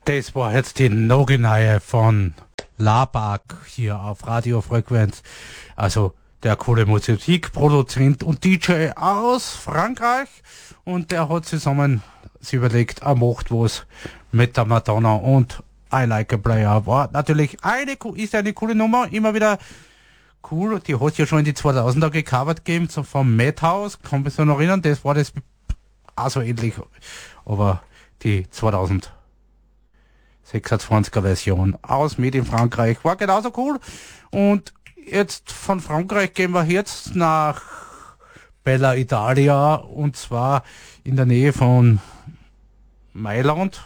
Das war jetzt die Noginei von Labak hier auf Radiofrequenz. Also der coole Musikproduzent und DJ aus Frankreich. Und der hat zusammen sich überlegt, er macht was mit der Madonna und I Like a Player. War natürlich ist eine coole Nummer, immer wieder cool. Die hat ja schon in die 2000er gecovert gegeben, so vom Madhouse, kann mich so noch erinnern, das war das also ähnlich, aber die 2026er Version aus Made in Frankreich war genauso cool. Und jetzt von Frankreich gehen wir jetzt nach Bella Italia, und zwar in der Nähe von Mailand.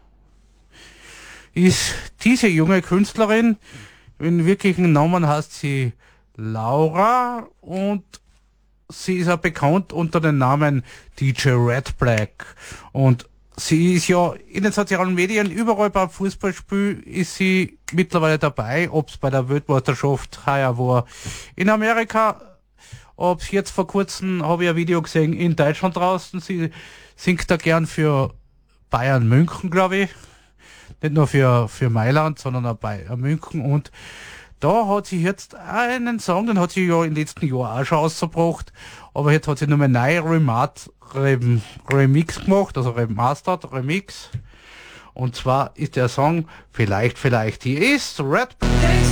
Ist diese junge Künstlerin, in wirklichen Namen heißt sie Laura, und sie ist ja bekannt unter dem Namen DJ Red Black. Und sie ist ja in den sozialen Medien, überall beim Fußballspiel ist sie mittlerweile dabei, ob es bei der Weltmeisterschaft heuer war in Amerika, ob es jetzt vor kurzem, habe ich ein Video gesehen, in Deutschland draußen, sie singt da gern für Bayern München, glaube ich. Nicht nur für Mailand, sondern auch bei München. Und da hat sie jetzt einen Song, den hat sie ja im letzten Jahr auch schon ausgebracht, aber jetzt hat sie nur einen neuen Remix gemacht, also Remastered, Remix. Und zwar ist der Song Vielleicht, die ist Red.